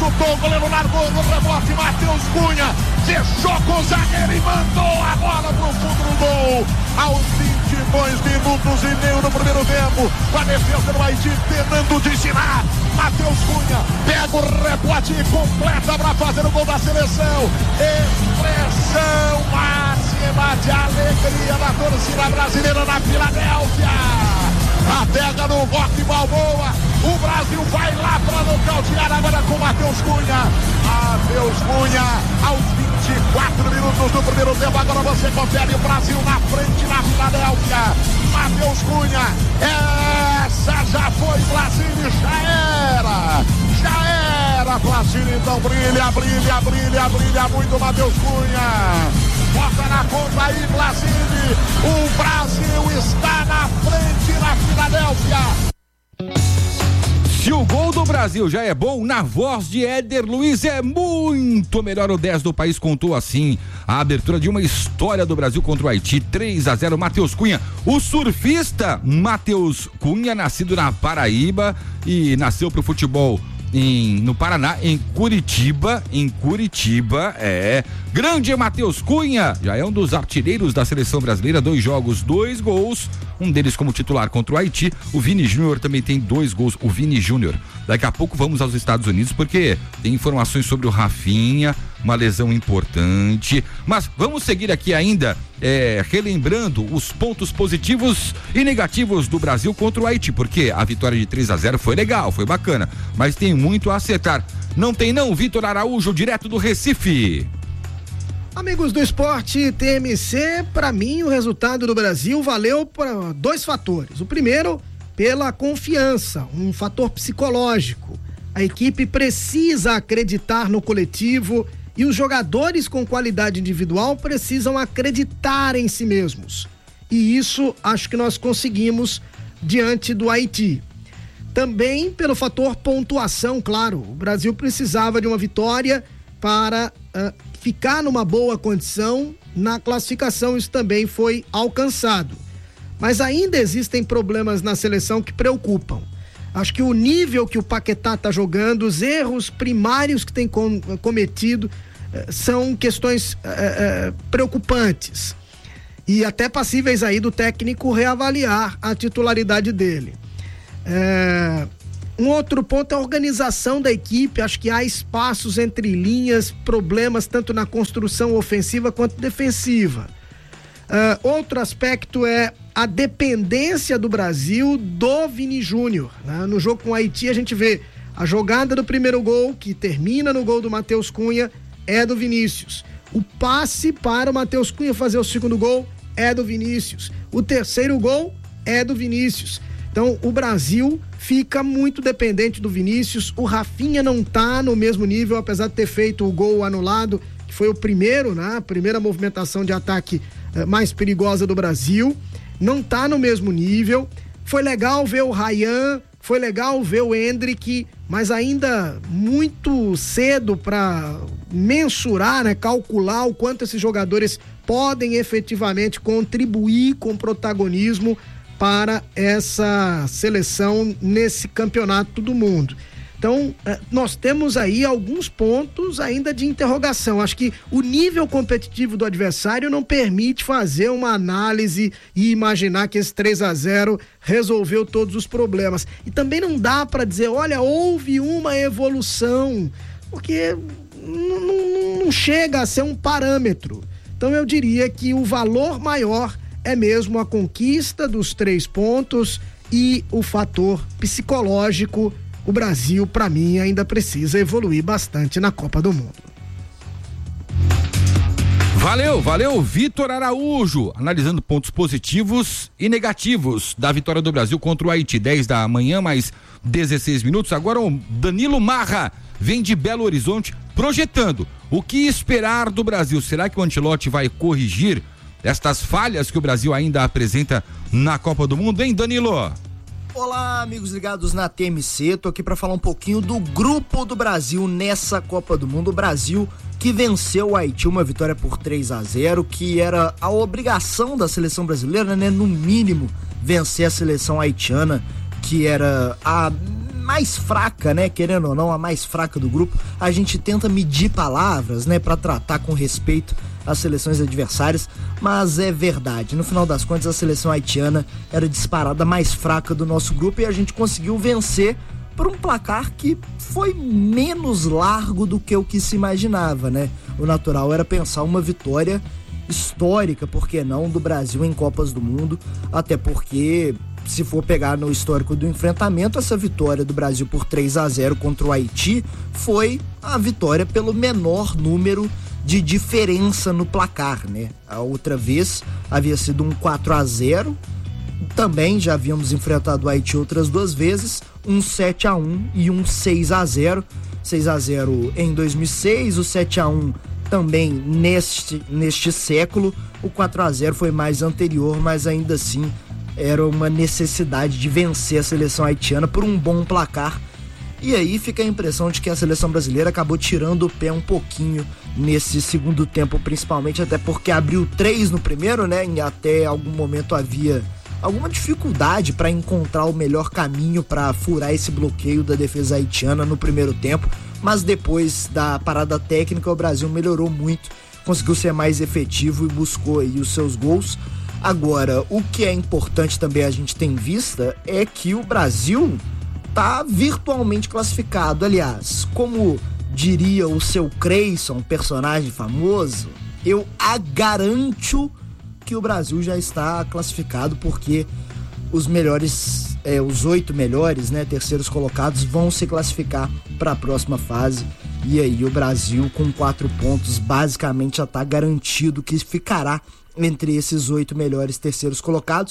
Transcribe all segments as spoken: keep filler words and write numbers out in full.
chutou, o goleiro largou no rebote, Matheus Cunha fechou com o zagueiro e mandou a bola pro fundo do gol. Aos vinte e dois minutos e meio do primeiro tempo, com a defesa do Haiti tentando destinar. Matheus Cunha pega o rebote e completa para fazer o gol da seleção. Expressão máxima de alegria da torcida brasileira na Filadélfia. A pega no Roque Balboa. O Brasil vai lá para nocautear agora com Matheus Cunha. Matheus Cunha aos vinte e quatro minutos do primeiro tempo. Agora você confere o Brasil na frente na Filadélfia. Matheus Cunha, essa já foi, Placini, já era. Já era, Placini, então brilha, brilha, brilha, brilha muito Matheus Cunha. Bota na conta aí, Placini. O Brasil está na frente na Filadélfia. Se o gol do Brasil já é bom, na voz de Éder Luiz é muito melhor. O dez do país contou assim a abertura de uma história do Brasil contra o Haiti, três a zero. Matheus Cunha, o surfista Matheus Cunha, nascido na Paraíba e nasceu pro futebol Em, no Paraná, em Curitiba, em Curitiba, é, grande Matheus Cunha, já é um dos artilheiros da seleção brasileira, dois jogos, dois gols, um deles como titular contra o Haiti. O Vini Júnior também tem dois gols, o Vini Júnior. Daqui a pouco vamos aos Estados Unidos, porque tem informações sobre o Rafinha, uma lesão importante, mas vamos seguir aqui ainda, é, relembrando os pontos positivos e negativos do Brasil contra o Haiti, porque a vitória de três a zero foi legal, foi bacana, mas tem muito a acertar. Não tem não, Vitor Araújo, direto do Recife. Amigos do esporte T M C, para mim o resultado do Brasil valeu por dois fatores. O primeiro, pela confiança, um fator psicológico. A equipe precisa acreditar no coletivo e os jogadores com qualidade individual precisam acreditar em si mesmos. E isso acho que nós conseguimos diante do Haiti. Também pelo fator pontuação, claro. O Brasil precisava de uma vitória para uh, ficar numa boa condição na classificação. Isso também foi alcançado. Mas ainda existem problemas na seleção que preocupam. Acho que o nível que o Paquetá está jogando, os erros primários que tem com, cometido, uh, são questões uh, uh, preocupantes. E até passíveis aí do técnico reavaliar a titularidade dele. É, um outro ponto é a organização da equipe. Acho que há espaços entre linhas, problemas tanto na construção ofensiva quanto defensiva. É, outro aspecto é a dependência do Brasil do Vini Júnior, né? No jogo com o Haiti a gente vê a jogada do primeiro gol, que termina no gol do Matheus Cunha, é do Vinícius. O passe para o Matheus Cunha fazer o segundo gol é do Vinícius. O terceiro gol é do Vinícius. Então, o Brasil fica muito dependente do Vinícius. O Rafinha não tá no mesmo nível, apesar de ter feito o gol anulado, que foi o primeiro, né? A primeira movimentação de ataque eh, mais perigosa do Brasil. Não tá no mesmo nível. Foi legal ver o Ryan, foi legal ver o Endrick, mas ainda muito cedo para mensurar, né? Calcular o quanto esses jogadores podem efetivamente contribuir com protagonismo para essa seleção nesse campeonato do mundo. Então, nós temos aí alguns pontos ainda de interrogação. Acho que o nível competitivo do adversário não permite fazer uma análise e imaginar que esse três a zero resolveu todos os problemas. E também não dá para dizer, olha, houve uma evolução, porque não, não, não chega a ser um parâmetro. Então, eu diria que o valor maior é mesmo a conquista dos três pontos e o fator psicológico. O Brasil, para mim, ainda precisa evoluir bastante na Copa do Mundo. Valeu, valeu, Vitor Araújo, analisando pontos positivos e negativos da vitória do Brasil contra o Haiti. dez da manhã, mais dezesseis minutos. Agora o Danilo Marra vem de Belo Horizonte projetando o que esperar do Brasil. Será que o Ancelotti vai corrigir estas falhas que o Brasil ainda apresenta na Copa do Mundo, hein, Danilo? Olá, amigos ligados na T M C, tô aqui para falar um pouquinho do grupo do Brasil nessa Copa do Mundo. O Brasil que venceu o Haiti, uma vitória por três a zero, que era a obrigação da seleção brasileira, né, no mínimo, vencer a seleção haitiana, que era a mais mais fraca, né? Querendo ou não, a mais fraca do grupo. A gente tenta medir palavras, né? Pra tratar com respeito as seleções adversárias, mas é verdade, no final das contas a seleção haitiana era disparada mais fraca do nosso grupo e a gente conseguiu vencer por um placar que foi menos largo do que o que se imaginava, né? O natural era pensar uma vitória histórica, por que não, do Brasil em Copas do Mundo, até porque se for pegar no histórico do enfrentamento, essa vitória do Brasil por três a zero contra o Haiti foi a vitória pelo menor número de diferença no placar, né? A outra vez havia sido um quatro a zero, também já havíamos enfrentado o Haiti outras duas vezes, um sete a um e um seis a zero. seis a zero em dois mil e seis, o sete a um também neste, neste século, o quatro a zero foi mais anterior, mas ainda assim era uma necessidade de vencer a seleção haitiana por um bom placar. E aí fica a impressão de que a seleção brasileira acabou tirando o pé um pouquinho nesse segundo tempo, principalmente até porque abriu três no primeiro, né? E até algum momento havia alguma dificuldade para encontrar o melhor caminho para furar esse bloqueio da defesa haitiana no primeiro tempo, mas depois da parada técnica o Brasil melhorou muito, conseguiu ser mais efetivo e buscou aí os seus gols. Agora, o que é importante também a gente ter em vista é que o Brasil tá virtualmente classificado. Aliás, como diria o seu Creyson, personagem famoso, eu a garanto que o Brasil já está classificado, porque os melhores, é, os oito melhores, né, terceiros colocados vão se classificar para a próxima fase. E aí o Brasil com quatro pontos basicamente já está garantido que ficará entre esses oito melhores terceiros colocados.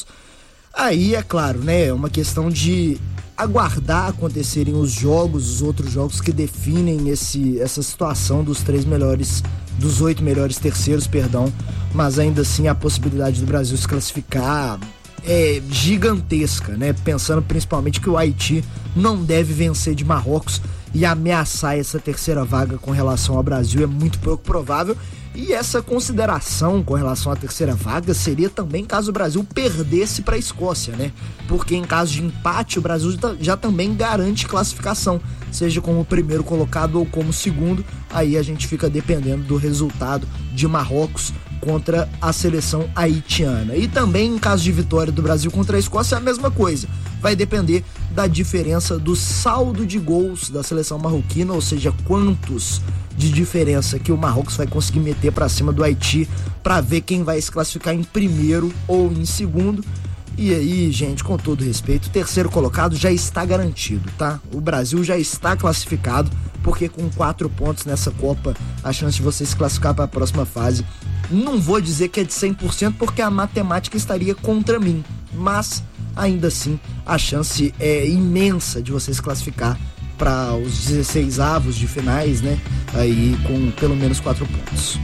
Aí é claro, né, é uma questão de aguardar acontecerem os jogos, os outros jogos que definem esse, essa situação dos três melhores, dos oito melhores terceiros, perdão, mas ainda assim a possibilidade do Brasil se classificar é gigantesca, né? Pensando principalmente que o Haiti não deve vencer de Marrocos e ameaçar essa terceira vaga com relação ao Brasil é muito pouco provável. E essa consideração com relação à terceira vaga seria também caso o Brasil perdesse para a Escócia, né? Porque em caso de empate o Brasil já também garante classificação, seja como primeiro colocado ou como segundo. Aí a gente fica dependendo do resultado de Marrocos contra a seleção haitiana. E também em caso de vitória do Brasil contra a Escócia é a mesma coisa. Vai depender da diferença do saldo de gols da seleção marroquina, ou seja, quantos de diferença que o Marrocos vai conseguir meter para cima do Haiti para ver quem vai se classificar em primeiro ou em segundo. E aí, gente, com todo respeito, o terceiro colocado já está garantido, tá? O Brasil já está classificado, porque com quatro pontos nessa Copa, a chance de você se classificar para a próxima fase, não vou dizer que é de cem por cento, porque a matemática estaria contra mim, mas ainda assim a chance é imensa de você se classificar para os dezesseis avos de finais, né? Aí com pelo menos quatro pontos.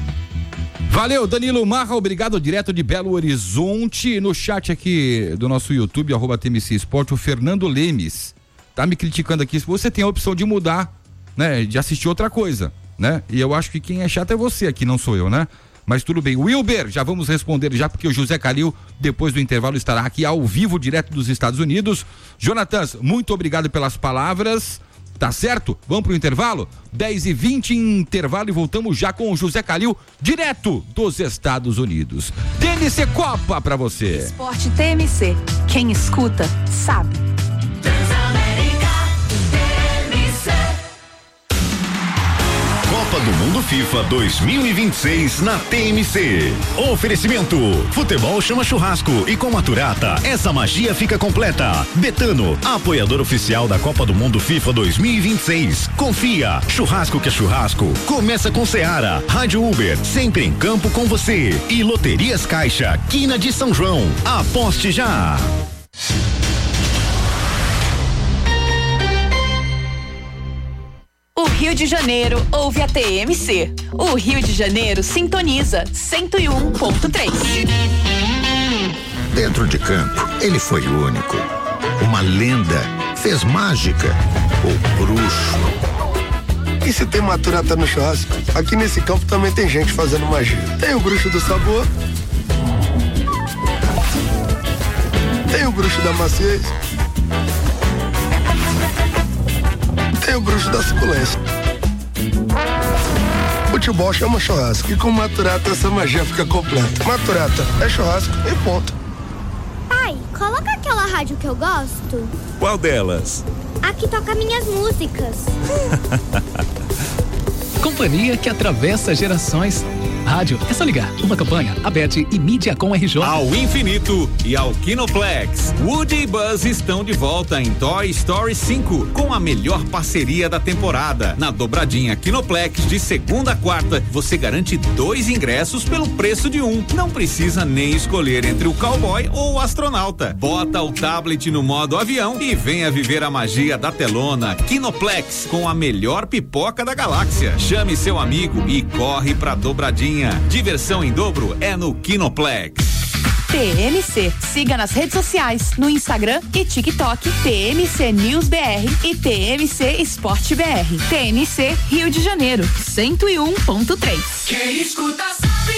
Valeu, Danilo Marra, obrigado, direto de Belo Horizonte. No chat aqui do nosso YouTube, arroba T M C Esporte, o Fernando Lemes tá me criticando aqui. Se você tem a opção de mudar, né? De assistir outra coisa, né? E eu acho que quem é chato é você aqui, não sou eu, né? Mas tudo bem. Wilber, já vamos responder já, porque o José Calil, depois do intervalo, estará aqui ao vivo, direto dos Estados Unidos. Jonatas, muito obrigado pelas palavras. Tá certo? Vamos pro intervalo? dez e vinte em intervalo e voltamos já com o José Calil, direto dos Estados Unidos. T M C Copa pra você. Esporte T M C. Quem escuta, sabe. Copa do Mundo FIFA dois mil e vinte e seis na T M C. Oferecimento: futebol chama churrasco e com Maturata essa magia fica completa. Betano, apoiador oficial da Copa do Mundo FIFA dois mil e vinte e seis. Confia, churrasco que é churrasco. Começa com Seara, Rádio Uber, sempre em campo com você. E Loterias Caixa, Quina de São João. Aposte já. O Rio de Janeiro ouve a T M C. O Rio de Janeiro sintoniza cento e um ponto três. Dentro de campo, ele foi único. Uma lenda, fez mágica, o bruxo. E se tem Maturata no churrasco, aqui nesse campo também tem gente fazendo magia. Tem o bruxo do sabor, tem o bruxo da maciez tem o bruxo da suculência. Futebol chama churrasco e com Maturata essa magia fica completa. Maturata é churrasco e ponto. Pai, coloca aquela rádio que eu gosto. Qual delas? A que toca minhas músicas. Companhia que atravessa gerações. Rádio, é só ligar. Uma campanha, Abete e Mídiacom R J. Ao infinito e ao Kinoplex. Woody e Buzz estão de volta em Toy Story cinco, com a melhor parceria da temporada. Na dobradinha Kinoplex, de segunda a quarta, você garante dois ingressos pelo preço de um. Não precisa nem escolher entre o cowboy ou o astronauta. Bota o tablet no modo avião e venha viver a magia da telona. Kinoplex, com a melhor pipoca da galáxia. Chame seu amigo e corre pra dobradinha. Diversão em dobro é no Kinoplex. T M C. Siga nas redes sociais, no Instagram e TikTok, T M C News B R e T M C Esporte B R. T M C Rio de Janeiro, cento e um ponto três. Quem escuta sabe.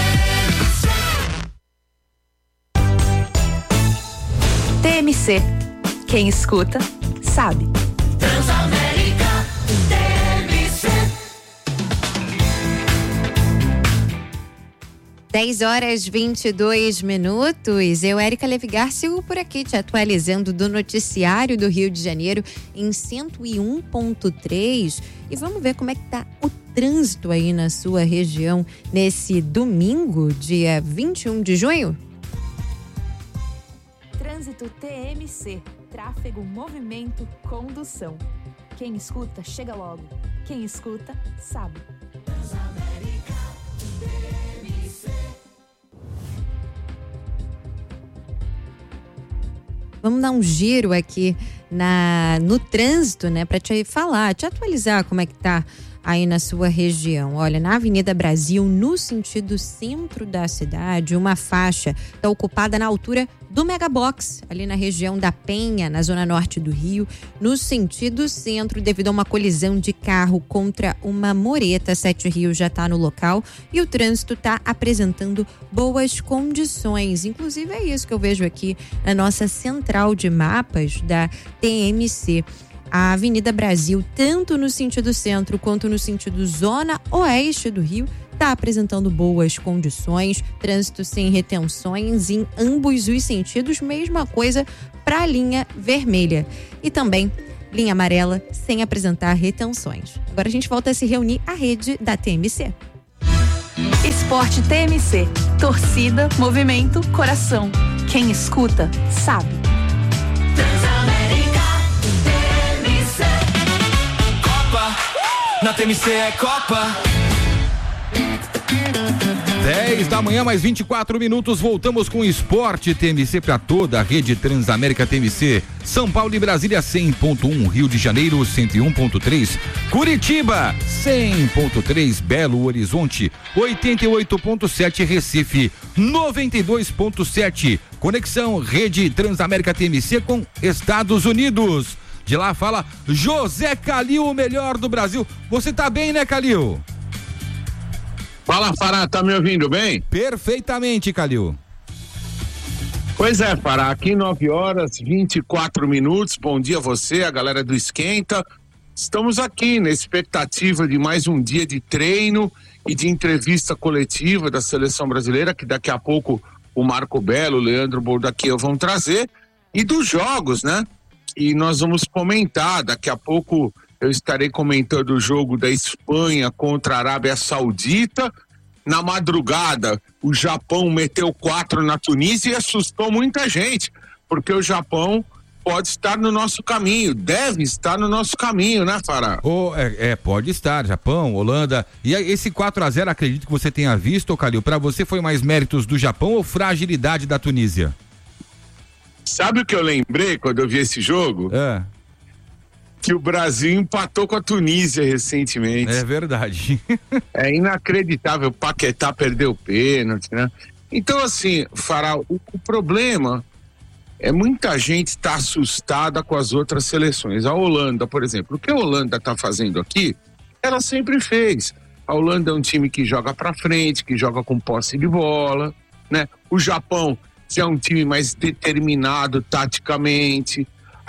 T M C. Quem escuta sabe. Transamérica T M C. dez horas e vinte e dois minutos. Eu, Érica Levigar, sigo por aqui te atualizando do noticiário do Rio de Janeiro em cento e um ponto três. E vamos ver como é que tá o trânsito aí na sua região nesse domingo, dia vinte e um de junho. Trânsito T M C. Tráfego, movimento, condução. Quem escuta, chega logo. Quem escuta, sabe. Transamérica T M C. Vamos dar um giro aqui na, no trânsito, né? Para te falar, te atualizar como é que tá aí na sua região. Olha, na Avenida Brasil, no sentido centro da cidade, uma faixa está ocupada na altura do Megabox, ali na região da Penha, na zona norte do Rio, no sentido centro, devido a uma colisão de carro contra uma mureta. Sete Rios já está no local e o trânsito está apresentando boas condições. Inclusive é isso que eu vejo aqui na nossa central de mapas da T M C. A Avenida Brasil, tanto no sentido centro quanto no sentido zona oeste do Rio, está apresentando boas condições, trânsito sem retenções em ambos os sentidos, mesma coisa para a linha vermelha. E também linha amarela sem apresentar retenções. Agora a gente volta a se reunir à rede da T M C. Esporte T M C. Torcida, movimento, coração. Quem escuta, sabe. Transamérica T M C. Copa, na T M C é Copa. dez da manhã, mais vinte e quatro minutos, voltamos com o Esporte T M C para toda a rede Transamérica T M C. São Paulo e Brasília cem ponto um, Rio de Janeiro cento e um ponto três, Curitiba cem ponto três, Belo Horizonte oitenta e oito ponto sete, Recife noventa e dois ponto sete. Conexão rede Transamérica T M C com Estados Unidos. De lá fala José Calil, o melhor do Brasil. Você tá bem, né, Calil? Fala, Fará, tá me ouvindo bem? Perfeitamente, Calil. Pois é, Fará, aqui nove horas e vinte e quatro minutos. Bom dia a você, a galera do Esquenta. Estamos aqui na expectativa de mais um dia de treino e de entrevista coletiva da Seleção Brasileira, que daqui a pouco o Marco Belo, o Leandro Boldaquia vão trazer, e dos jogos, né? E nós vamos comentar, daqui a pouco eu estarei comentando o jogo da Espanha contra a Arábia Saudita. Na madrugada, o Japão meteu quatro na Tunísia e assustou muita gente, porque o Japão pode estar no nosso caminho, deve estar no nosso caminho, né, Fará? Oh, é, é, pode estar, Japão, Holanda. E esse quatro a zero, acredito que você tenha visto, Calil, para você foi mais méritos do Japão ou fragilidade da Tunísia? Sabe o que eu lembrei quando eu vi esse jogo? É. Que o Brasil empatou com a Tunísia recentemente. É verdade. É inacreditável, o Paquetá perdeu o pênalti, né? Então, assim, Fará, o, o problema é muita gente tá assustada com as outras seleções. A Holanda, por exemplo, o que a Holanda tá fazendo aqui, ela sempre fez. A Holanda é um time que joga pra frente, que joga com posse de bola, né? O Japão já é um time mais determinado taticamente.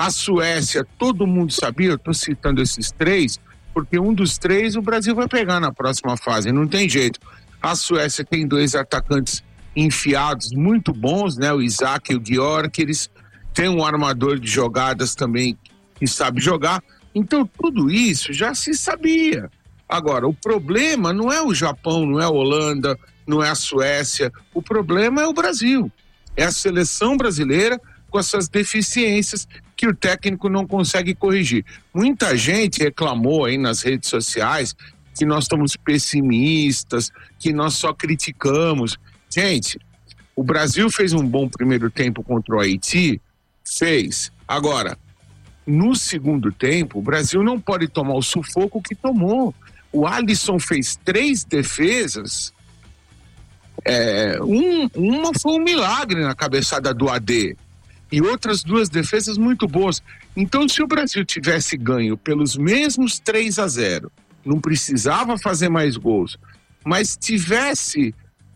A Suécia, todo mundo sabia, eu estou citando esses três, porque um dos três o Brasil vai pegar na próxima fase, não tem jeito. A Suécia tem dois atacantes enfiados muito bons, né? O Isaac e o Gyökeres, tem um armador de jogadas também que sabe jogar. Então tudo isso já se sabia. Agora, o problema não é o Japão, não é a Holanda, não é a Suécia, o problema é o Brasil. É a seleção brasileira com essas deficiências que o técnico não consegue corrigir. Muita gente reclamou aí nas redes sociais que nós estamos pessimistas, que nós só criticamos. Gente, o Brasil fez um bom primeiro tempo contra o Haiti, fez. Agora, no segundo tempo, o Brasil não pode tomar o sufoco que tomou. O Alisson fez três defesas, é, um, uma foi um milagre na cabeçada do A D, e outras duas defesas muito boas. Então, se o Brasil tivesse ganho pelos mesmos três a zero, não precisava fazer mais gols, mas tivesse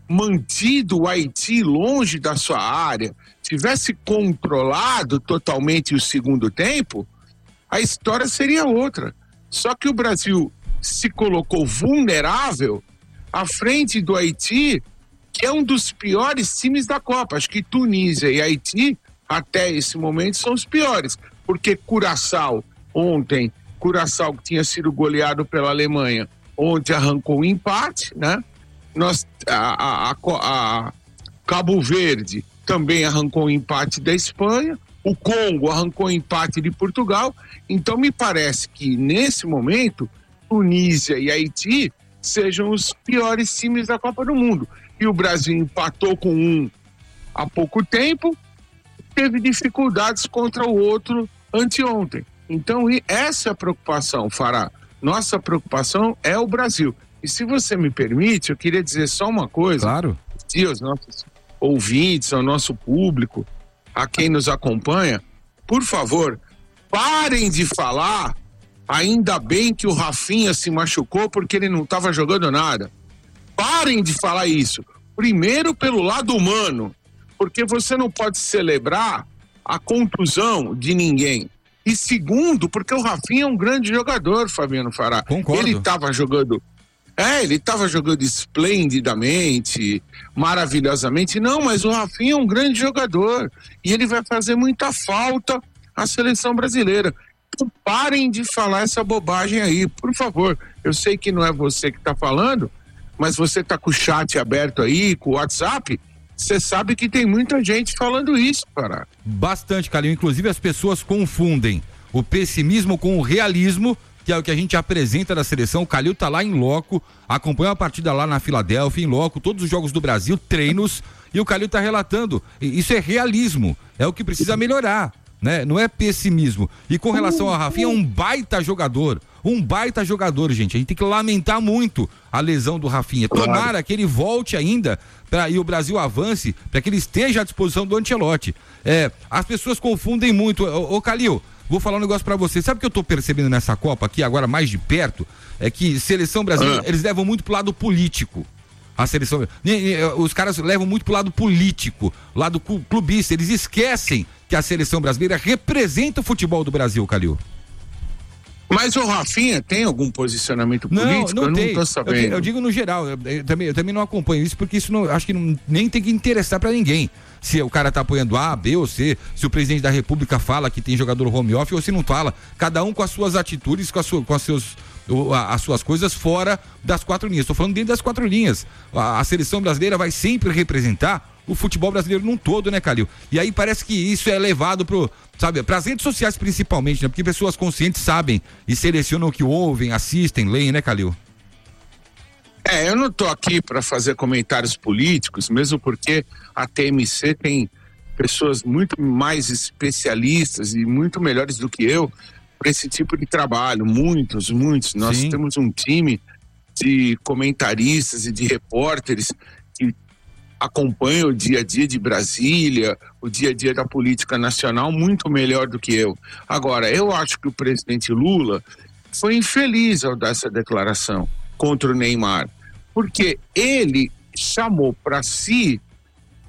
mantido o Haiti longe da sua área, tivesse controlado totalmente o segundo tempo, a história seria outra. Só que o Brasil se colocou vulnerável à frente do Haiti, que é um dos piores times da Copa. Acho que Tunísia e Haiti, até esse momento, são os piores, porque Curaçao ontem, Curaçao que tinha sido goleado pela Alemanha, ontem arrancou um empate, né? Nós, a, a, a, a Cabo Verde também arrancou um empate da Espanha, o Congo arrancou um empate de Portugal. Então me parece que nesse momento Tunísia e Haiti sejam os piores times da Copa do Mundo. E o Brasil empatou com um há pouco tempo, teve dificuldades contra o outro anteontem. Então essa é a preocupação, Fará. Nossa preocupação é o Brasil. E se você me permite, eu queria dizer só uma coisa. Claro. E aos nossos ouvintes, ao nosso público, a quem nos acompanha, por favor, parem de falar, ainda bem que o Rafinha se machucou porque ele não estava jogando nada. Parem de falar isso. Primeiro, pelo lado humano, porque você não pode celebrar a contusão de ninguém. E segundo, porque o Rafinha é um grande jogador, Fabiano Fará. Concordo. Ele estava jogando... É, ele estava jogando esplendidamente, maravilhosamente. Não, mas o Rafinha é um grande jogador e ele vai fazer muita falta à seleção brasileira. Então, parem de falar essa bobagem aí, por favor. Eu sei que não é você que está falando, mas você está com o chat aberto aí, com o WhatsApp, você sabe que tem muita gente falando isso, Pará. Bastante, Calil. Inclusive as pessoas confundem o pessimismo com o realismo, que é o que a gente apresenta da seleção. O Calil tá lá em loco, acompanha a partida lá na Filadélfia, em loco, todos os jogos do Brasil, treinos, e o Calil tá relatando. Isso é realismo, é o que precisa melhorar, né? Não é pessimismo. E com relação ao Rafinha, é um baita jogador, um baita jogador, gente. A gente tem que lamentar muito a lesão do Rafinha. Tomara que ele volte ainda pra, e o Brasil avance, para que ele esteja à disposição do Ancelotti. É, as pessoas confundem muito. Ô, ô Calil, vou falar um negócio pra você. Sabe o que eu tô percebendo nessa Copa aqui, agora mais de perto? É que seleção brasileira, ah. eles levam muito pro lado político. A seleção, os caras levam muito pro lado político, lado clubista. Eles esquecem que a seleção brasileira representa o futebol do Brasil, Calil. Mas o Rafinha tem algum posicionamento político? Não, não eu tem. não tô sabendo. Eu, eu digo no geral, eu, eu, também, eu também não acompanho isso, porque isso não, acho que não, nem tem que interessar pra ninguém. Se o cara tá apoiando A, B ou C, se o presidente da República fala que tem jogador home office ou se não fala. Cada um com as suas atitudes, com, a sua, com as, seus, as suas coisas fora das quatro linhas. Estou falando dentro das quatro linhas. A, a seleção brasileira vai sempre representar o futebol brasileiro num todo, né, Calil? E aí parece que isso é levado pro, sabe, pras redes sociais principalmente, né? Porque pessoas conscientes sabem e selecionam o que ouvem, assistem, leem, né, Calil? É, eu não tô aqui para fazer comentários políticos, mesmo porque a T M C tem pessoas muito mais especialistas e muito melhores do que eu para esse tipo de trabalho, muitos, muitos. Nós Sim. temos um time de comentaristas e de repórteres que acompanham o dia a dia de Brasília, o dia a dia da política nacional muito melhor do que eu. Agora, eu acho que o presidente Lula foi infeliz ao dar essa declaração contra o Neymar, porque ele chamou para si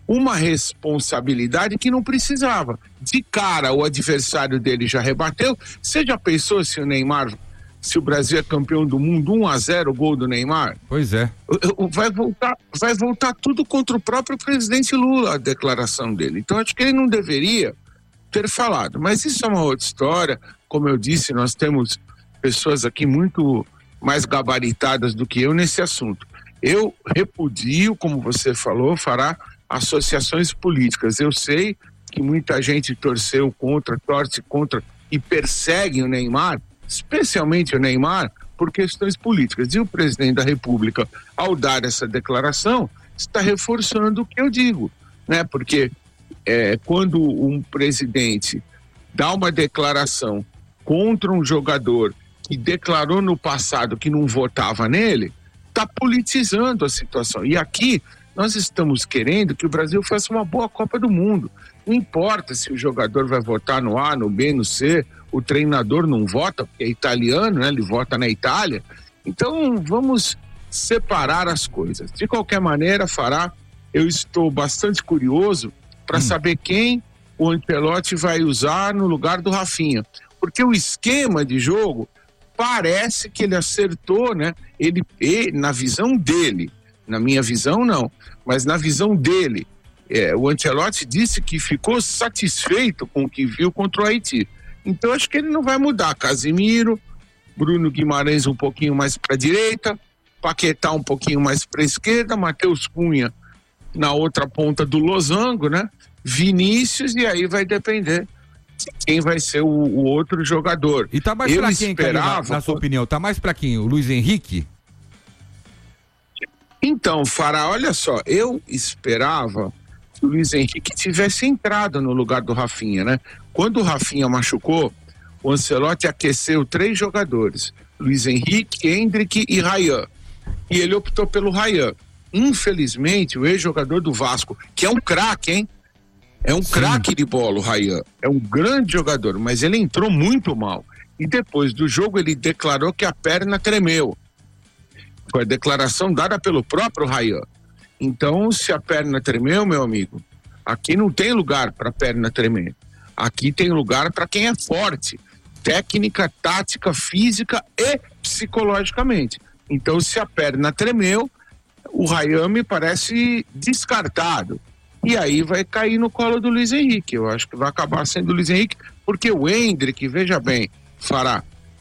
uma responsabilidade que não precisava. De cara, o adversário dele já rebateu. Você já pensou se o Neymar, se o Brasil é campeão do mundo, um a zero, gol do Neymar? Pois é. Vai voltar, vai voltar tudo contra o próprio presidente Lula, a declaração dele. Então, acho que ele não deveria ter falado. Mas isso é uma outra história. Como eu disse, nós temos pessoas aqui muito mais gabaritadas do que eu nesse assunto. Eu repudio, como você falou, fará associações políticas. Eu sei que muita gente torceu contra, torce contra e persegue o Neymar, especialmente o Neymar, por questões políticas. E o presidente da República, ao dar essa declaração, está reforçando o que eu digo, né? Porque é, quando um presidente dá uma declaração contra um jogador que declarou no passado que não votava nele, está politizando a situação. E aqui nós estamos querendo que o Brasil faça uma boa Copa do Mundo. Não importa se o jogador vai votar no A, no B, no C, o treinador não vota, porque é italiano, né? Ele vota na Itália. Então vamos separar as coisas. De qualquer maneira, Fará, eu estou bastante curioso para hum. saber quem o Ancelotti vai usar no lugar do Rafinha. Porque o esquema de jogo parece que ele acertou, né? Ele, ele, na visão dele, na minha visão não, mas na visão dele, é, o Ancelotti disse que ficou satisfeito com o que viu contra o Haiti. Então acho que ele não vai mudar. Casimiro, Bruno Guimarães um pouquinho mais para a direita, Paquetá um pouquinho mais para a esquerda, Matheus Cunha na outra ponta do losango, né? Vinícius, e aí vai depender de quem vai ser o, o outro jogador. E tá mais Eu pra quem, esperava... Calil, na, na sua opinião? Tá mais pra quem? O Luiz Henrique? Então, Fará, olha só, eu esperava que o Luiz Henrique tivesse entrado no lugar do Rafinha, né? Quando o Rafinha machucou, o Ancelotti aqueceu três jogadores, Luiz Henrique, Endrick e Ryan. E ele optou pelo Ryan. Infelizmente, o ex-jogador do Vasco, que é um craque, hein? É um craque de bola, o Ryan. É um grande jogador, mas ele entrou muito mal. E depois do jogo ele declarou que a perna tremeu. Foi a declaração dada pelo próprio Ryan. Então, se a perna tremeu, meu amigo, aqui não tem lugar para a perna tremer. Aqui tem lugar para quem é forte. Técnica, tática, física e psicologicamente. Então, se a perna tremeu, o Ryan me parece descartado. E aí vai cair no colo do Luiz Henrique. Eu acho que vai acabar sendo o Luiz Henrique, porque o Endrick, veja bem, Fará,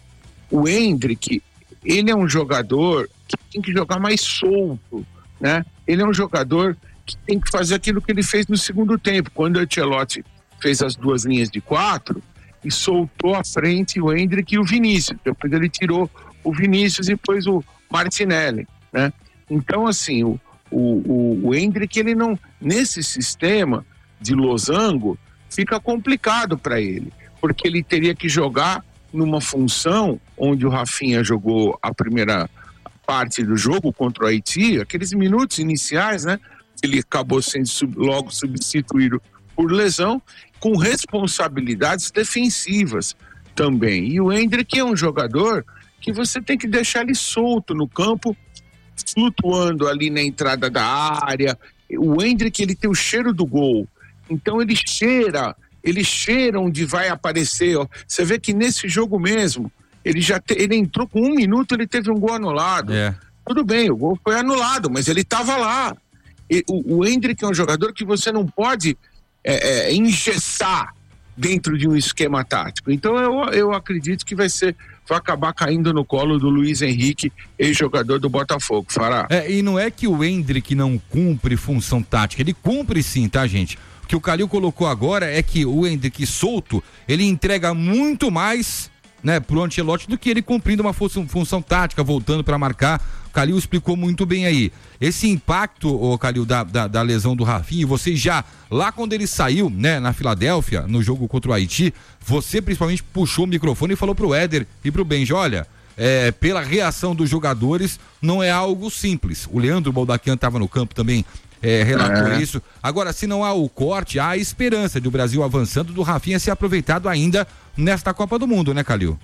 o Endrick, ele é um jogador que tem que jogar mais solto, né? Ele é um jogador que tem que fazer aquilo que ele fez no segundo tempo, quando o Ancelotti fez as duas linhas de quatro e soltou à frente o Endrick e o Vinícius. Depois ele tirou o Vinícius e pôs o Martinelli, né? Então, assim, o, o, o, o Endrick, ele não, nesse sistema de losango, fica complicado para ele, porque ele teria que jogar numa função onde o Rafinha jogou a primeira parte do jogo contra o Haiti, aqueles minutos iniciais, né? Ele acabou sendo sub, logo substituído por lesão, com responsabilidades defensivas também. E o Endrick é um jogador que você tem que deixar ele solto no campo, flutuando ali na entrada da área. O Endrick, ele tem o cheiro do gol, então ele cheira, ele cheira onde vai aparecer, ó. Você vê que nesse jogo mesmo, ele já te, ele entrou com um minuto, ele teve um gol anulado. É. Tudo bem, o gol foi anulado, mas ele estava lá. E, o, o Endrick é um jogador que você não pode é, é, engessar dentro de um esquema tático. Então eu, eu acredito que vai ser, vai acabar caindo no colo do Luiz Henrique, ex-jogador do Botafogo, Fará. É, e não é que o Endrick não cumpre função tática, ele cumpre sim, tá, gente? O que o Calil colocou agora é que o Endrick solto, ele entrega muito mais, né, pro Ancelotti do que ele cumprindo uma função, função tática, voltando para marcar. O Calil explicou muito bem aí. Esse impacto, o Calil, da, da, da lesão do Rafinha, você já, lá quando ele saiu, né, na Filadélfia, no jogo contra o Haiti, você principalmente puxou o microfone e falou pro Éder e pro Benji, olha, é, pela reação dos jogadores, não é algo simples. O Leandro Baldaquian estava no campo também, é, relatou é. isso. Agora, se não há o corte, há a esperança de o Brasil avançando, do Rafinha ser aproveitado ainda nesta Copa do Mundo, né, Calil?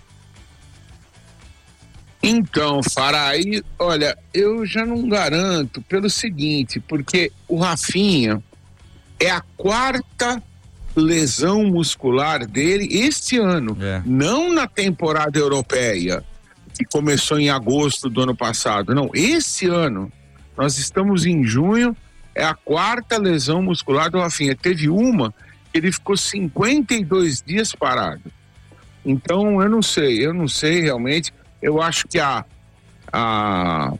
Então, Fará, aí, olha, eu já não garanto pelo seguinte, porque o Rafinha, é a quarta lesão muscular dele este ano, é. não na temporada europeia, que começou em agosto do ano passado, não, esse ano, nós estamos em junho, é a quarta lesão muscular do Rafinha. Teve uma, ele ficou cinquenta e dois dias parado. Então, eu não sei, eu não sei realmente, eu acho que a, a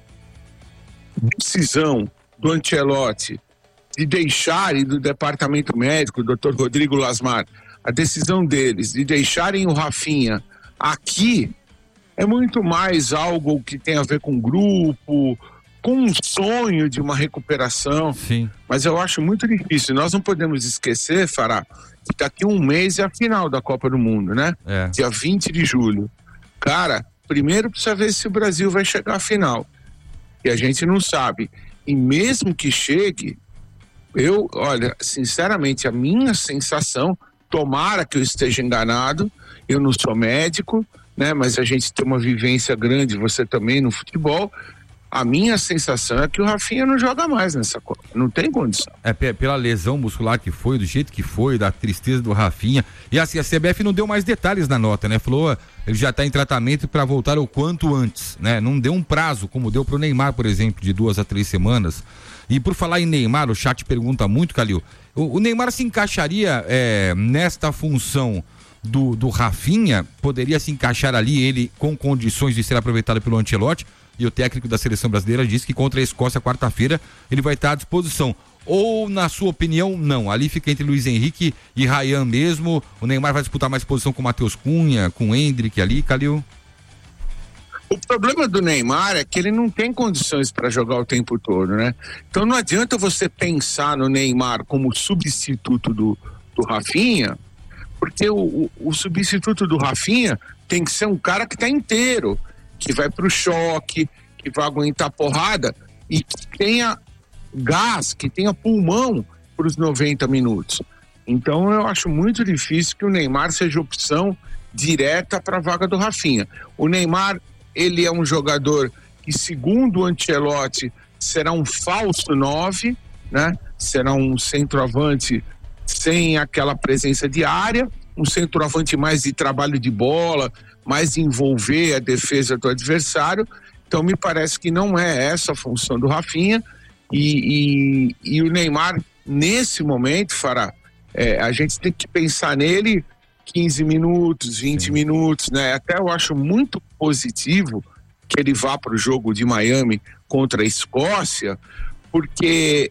decisão do Ancelotti de deixar, e do departamento médico, o doutor Rodrigo Lasmar, a decisão deles de deixarem o Rafinha aqui é muito mais algo que tem a ver com grupo, com um sonho de uma recuperação. Sim. Mas eu acho muito difícil. Nós não podemos esquecer, Fará, que daqui a um mês é a final da Copa do Mundo, né? É. Dia vinte de julho. Cara, primeiro precisa ver se o Brasil vai chegar à final. E a gente não sabe. E mesmo que chegue, eu, olha, sinceramente, a minha sensação, tomara que eu esteja enganado, eu não sou médico, né? Mas a gente tem uma vivência grande, você também, no futebol. A minha sensação é que o Rafinha não joga mais nessa Copa, não tem condição. É pela lesão muscular que foi, do jeito que foi, da tristeza do Rafinha. E assim, a C B F não deu mais detalhes na nota, né? Falou, ele já está em tratamento para voltar o quanto antes, né? Não deu um prazo, como deu pro Neymar, por exemplo, de duas a três semanas. E por falar em Neymar, o chat pergunta muito, Calil, o, o Neymar se encaixaria é, nesta função do, do Rafinha? Poderia se encaixar ali, ele com condições de ser aproveitado pelo Ancelotti? E o técnico da seleção brasileira disse que contra a Escócia, quarta-feira, ele vai estar à disposição. Ou, na sua opinião, não? Ali fica entre Luiz Henrique e Ryan mesmo. O Neymar vai disputar mais posição com o Matheus Cunha, com o Endrick ali, Calil? O problema do Neymar é que ele não tem condições para jogar o tempo todo, né? Então não adianta você pensar no Neymar como substituto do, do Rafinha, porque o, o, o substituto do Rafinha tem que ser um cara que está inteiro, que vai pro choque, que vai aguentar porrada e que tenha gás, que tenha pulmão para os noventa minutos. Então eu acho muito difícil que o Neymar seja opção direta para a vaga do Rafinha. O Neymar, ele é um jogador que, segundo o Ancelotti, será um falso nove, né? Será um centroavante sem aquela presença de área, um centroavante mais de trabalho de bola, mais de envolver a defesa do adversário. Então me parece que não é essa a função do Rafinha, e, e, e o Neymar nesse momento, Fará, é, a gente tem que pensar nele quinze minutos, vinte Sim. minutos, né? Até eu acho muito positivo que ele vá para o jogo de Miami contra a Escócia, porque